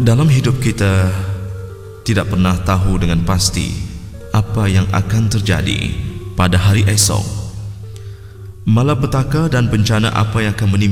Dalam hidup kita tidak pernah tahu dengan pasti apa yang akan terjadi pada hari esok. Malapetaka dan bencana apa yang akan menimpa